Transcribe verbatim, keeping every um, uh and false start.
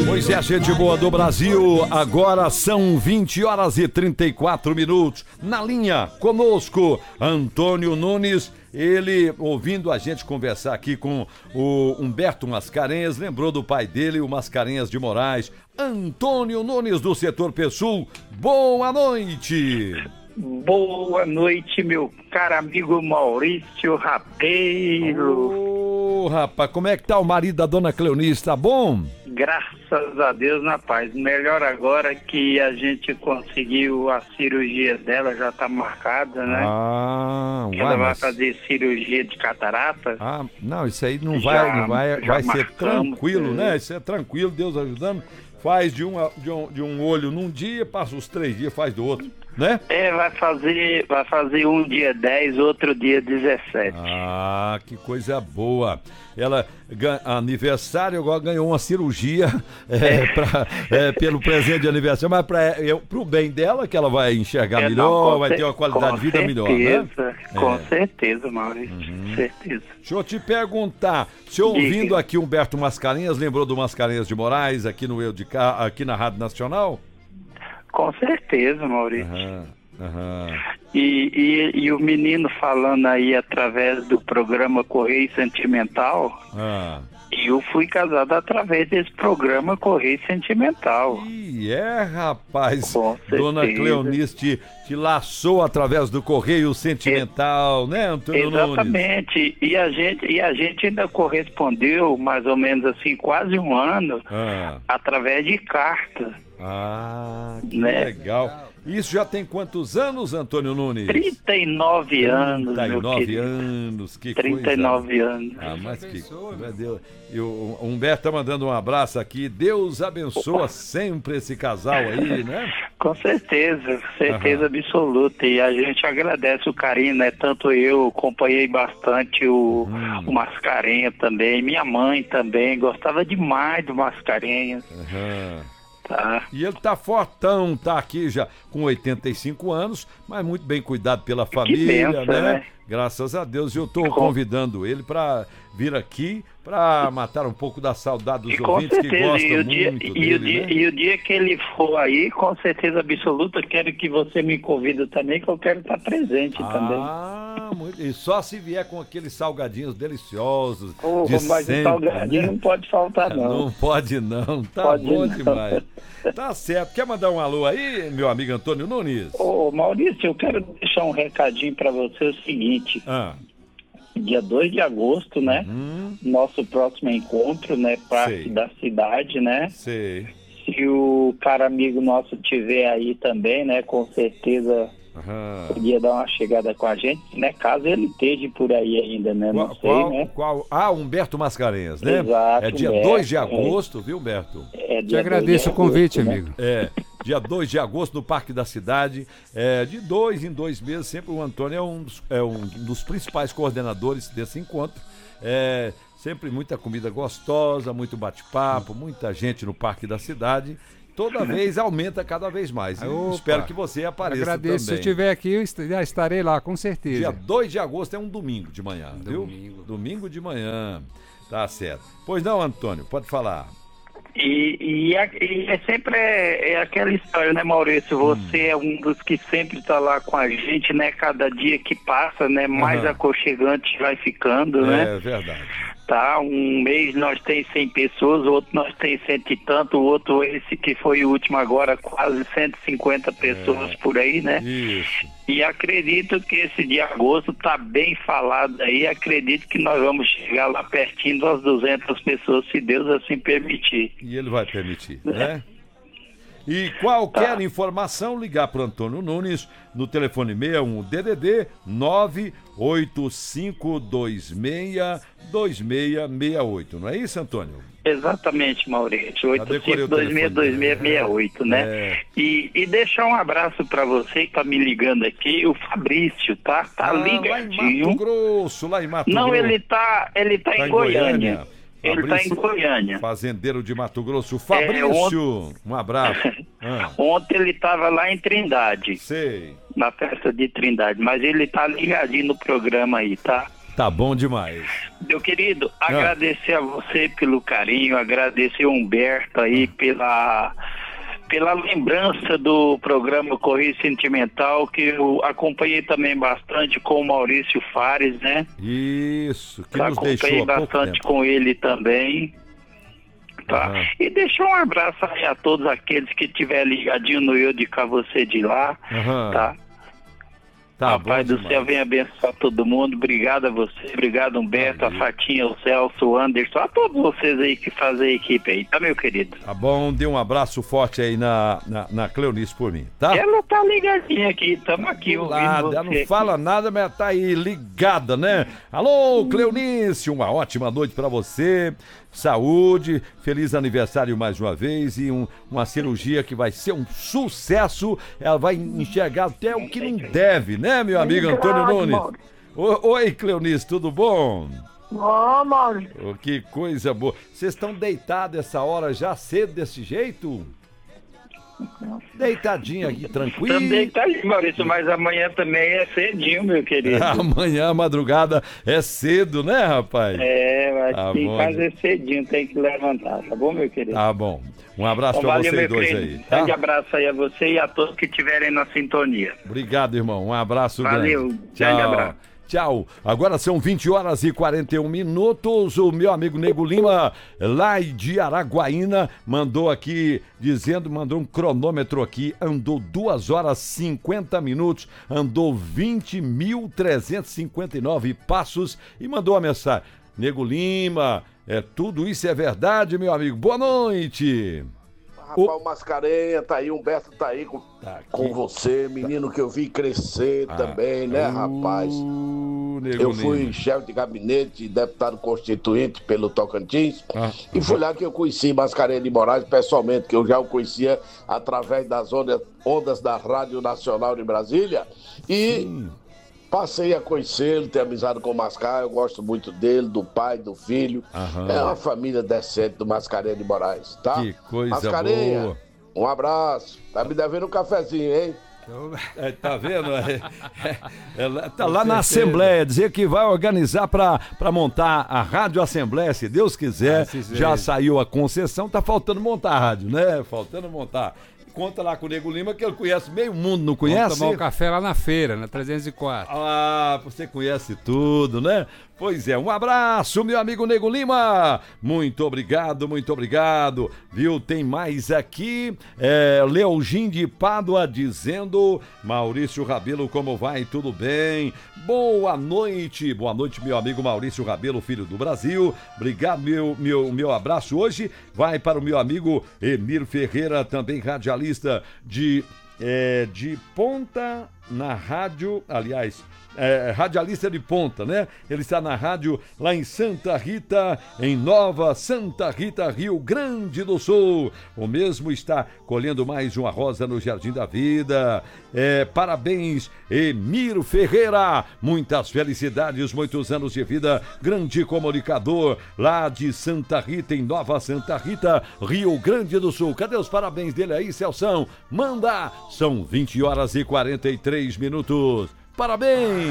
Pois é, gente boa do Brasil, agora são vinte horas e trinta e quatro minutos. Na linha, conosco, Antônio Nunes, ele ouvindo a gente conversar aqui com o Humberto Mascarenhas, lembrou do pai dele, o Mascarenhas de Moraes. Antônio Nunes, do setor Pessul, boa noite. Boa noite, meu caro amigo Maurício Rabeiro. Ô, oh, rapaz, como é que tá o marido da dona Cleonice, tá bom? Graças a Deus, na paz. Melhor agora que a gente conseguiu a cirurgia dela, já tá marcada, né? Ah, que ela vai mas... fazer cirurgia de catarata. Ah, não, isso aí não já, vai, não vai, vai marcamos, ser tranquilo, né? Isso é tranquilo, Deus ajudando. Faz de um, de, um, de um olho num dia, passa os três dias, faz do outro, né? É, vai fazer, vai fazer um dia dez, outro dia dezessete. Ah, que coisa boa. Ela, aniversário, agora ganhou uma cirurgia é, pra, é, pelo presente de aniversário, mas para o bem dela, que ela vai enxergar é, melhor, não, vai ter uma qualidade de vida certeza, melhor, né? Com é. certeza, Maurício, uhum. certeza. Deixa eu te perguntar, se ouvindo aqui Humberto Mascarenhas, lembrou do Mascarenhas de Moraes, aqui no Eu de Cá, aqui na Rádio Nacional? Com certeza, Maurício. Uhum. Uhum. E, e, e o menino falando aí através do programa Correio Sentimental, ah. eu fui casado através desse programa Correio Sentimental. E é, rapaz, dona Cleonice te, te laçou através do Correio Sentimental, é, né, Antônio Nunes? Exatamente, e a, gente, e a gente ainda correspondeu mais ou menos assim, quase um ano, ah. através de carta. Ah, que né? legal. Isso já tem quantos anos, Antônio Nunes? trinta e nove anos, trinta e nove meu anos, que trinta e nove coisa. anos. Ah, mas que... Meu Deus. E o Humberto tá mandando um abraço aqui. Deus abençoa Opa. sempre esse casal aí, né? Com certeza, certeza uhum. absoluta. E a gente agradece o carinho, né? Tanto eu acompanhei bastante o, uhum. o Mascarenhas também. Minha mãe também gostava demais do Mascarenhas. Uhum. Tá. E ele tá fortão, tá aqui já com oitenta e cinco anos, mas muito bem cuidado pela família, benção, né? né? Graças a Deus. Eu tô convidando ele para vir aqui para matar um pouco da saudade dos e ouvintes que gostam e o dia, muito e dele, o dia, né? E o dia que ele for aí, com certeza absoluta, quero que você me convida também, que eu quero estar presente ah, também. Ah, muito. E só se vier com aqueles salgadinhos deliciosos. Oh, de mas sempre, o salgadinho né? não pode faltar, não. Não pode não, tá pode bom não. demais. Tá certo. Quer mandar um alô aí, meu amigo Antônio Nunes? Ô, Maurício, eu quero deixar um recadinho para você, o seguinte. Ah. Dia dois de agosto, né? Uhum. Nosso próximo encontro, né? Parque Sei. da cidade, né? Sei. Se o cara amigo nosso tiver aí também, né? Com certeza uhum. podia dar uma chegada com a gente, né? Caso ele esteja por aí ainda, né? Qual, Não sei, qual, né? Qual? Ah, Humberto Mascarenhas, né? Exato. É dia Humberto, dois de agosto, é. viu, Humberto? É Te agradeço o convite, agosto, amigo. Né? É. Dia dois de agosto, no Parque da Cidade, é, de dois em dois meses, sempre o Antônio é um dos, é um dos principais coordenadores desse encontro. É, sempre muita comida gostosa, muito bate-papo, muita gente no Parque da Cidade. Toda vez aumenta cada vez mais. Opa, espero que você apareça agradeço. também. Se eu estiver aqui, eu já estarei lá, com certeza. Dia dois de agosto é um domingo de manhã, domingo. viu? Domingo de manhã. Tá certo. Pois não, Antônio, pode falar. E, e, é, e é sempre é, é aquela história, né, Maurício? Você hum. é um dos que sempre está lá com a gente, né? Cada dia que passa, né? Mais uhum. aconchegante vai ficando, é, né? É verdade. Tá, um mês nós tem cem pessoas, o outro nós tem cento e tanto, o outro, esse que foi o último agora, quase cento e cinquenta pessoas é. por aí, né? Isso. E acredito que esse de agosto tá bem falado aí, acredito que nós vamos chegar lá pertinho das duzentas pessoas, se Deus assim permitir. E ele vai permitir, né? né? E qualquer tá. informação, ligar para o Antônio Nunes no telefone sessenta e um D D D nove oito cinco dois seis dois seis seis oito. Não é isso, Antônio? Exatamente, Maurício. oito cinco dois seis dois seis seis oito, né? É. E, e deixar um abraço para você que tá me ligando aqui, o Fabrício, tá? Tá ah, ligadinho. Lá em Mato Grosso, lá em Mato Não, Grosso. Não, ele tá, ele tá, tá em Goiânia. Goiânia. Ele está em Goiânia. Fazendeiro de Mato Grosso. Fabrício, é, ont... um abraço. Ah. Ontem ele estava lá em Trindade. Sei. Na festa de Trindade. Mas ele tá ligadinho no programa aí, tá? Tá bom demais. Meu querido, ah. agradecer a você pelo carinho, agradecer o Humberto aí pela... pela lembrança do programa Correio Sentimental, que eu acompanhei também bastante com o Maurício Fares, né? Isso, que eu nos acompanhei deixou há bastante pouco com ele também. Tá? Uhum. E deixar um abraço aí a todos aqueles que estiverem ligadinho no Eu de Cá Você de Lá, uhum. tá? Tá, a paz do céu venha abençoar todo mundo. Obrigado a você, obrigado Humberto, aí. A Fatinha, o Celso, o Anderson, a todos vocês aí que fazem a equipe aí, tá, meu querido? Tá bom, dê um abraço forte aí na, na, na Cleonice por mim, tá? Ela tá ligadinha aqui, estamos aqui ouvindo nada, ela não fala nada, mas tá aí ligada, né? Alô, Cleonice, uma ótima noite pra você. Saúde, feliz aniversário mais uma vez e um, uma cirurgia que vai ser um sucesso. Ela vai enxergar até o que não deve, né, meu amigo Antônio Nunes? O, oi, Cleonice, tudo bom? Ó, Mauro. Oh, que coisa boa. Vocês estão deitados essa hora já cedo desse jeito? Deitadinho aqui, tranquilo. Também deitadinho, Maurício, mas amanhã também é cedinho, meu querido. Amanhã a madrugada é cedo, né, rapaz? É, mas tá tem que fazer cedinho, tem que levantar, tá bom, meu querido? Tá bom. Um abraço então, pra valeu, vocês dois querido. aí. Tá? Grande abraço aí a você e a todos que estiverem na sintonia. Obrigado, irmão. Um abraço valeu, grande. Valeu, grande abraço. Tchau. Agora são vinte horas e quarenta e um minutos. O meu amigo Nego Lima, lá de Araguaína, mandou aqui, dizendo, mandou um cronômetro aqui, andou duas horas e cinquenta minutos, andou vinte mil trezentos e cinquenta e nove passos e mandou uma mensagem. Nego Lima, é, tudo isso é verdade, meu amigo. Boa noite. Rapaz, o Mascarenha tá aí, Humberto tá aí com, tá com você, menino que eu vi crescer ah, também, né, uh, rapaz? Eu fui Lima. chefe de gabinete e deputado constituinte pelo Tocantins ah, e foi lá que eu conheci Mascarenha de Moraes pessoalmente, que eu já o conhecia através das ondas, ondas da Rádio Nacional de Brasília e... Sim. Passei a conhecê-lo, ter amizade com o Mascarenha, eu gosto muito dele, do pai, do filho. Aham. É uma família decente do Mascarenha de Moraes, tá? Que coisa Mascarenha, boa. Um abraço. Tá me devendo um cafezinho, hein? É, tá vendo? É, é, é, tá lá na Assembleia, dizer que vai organizar para montar a Rádio Assembleia, se Deus quiser. Ah, já saiu a concessão, tá faltando montar a rádio, né? Faltando montar. Conta lá com o Nego Lima, que ele conhece meio mundo, não conhece? Vamos tomar um café lá na feira, na trezentos e quatro. Ah, você conhece tudo, né? Pois é, um abraço, meu amigo Nego Lima. Muito obrigado, muito obrigado. Viu, tem mais aqui. É, Leogin de Pádua dizendo, Maurício Rabelo, como vai? Tudo bem? Boa noite. Boa noite, meu amigo Maurício Rabelo, filho do Brasil. Obrigado, meu, meu, meu abraço hoje. Vai para o meu amigo Emir Ferreira, também radialista de, é, de Ponta na rádio, aliás... É, radialista de ponta, né? Ele está na rádio lá em Santa Rita, em Nova Santa Rita, Rio Grande do Sul. O mesmo está colhendo mais uma rosa no Jardim da Vida. É, parabéns, Emir Ferreira. Muitas felicidades, muitos anos de vida. Grande comunicador lá de Santa Rita, em Nova Santa Rita, Rio Grande do Sul. Cadê os parabéns dele aí, Celção? Manda! São vinte horas e quarenta e três minutos. Parabéns!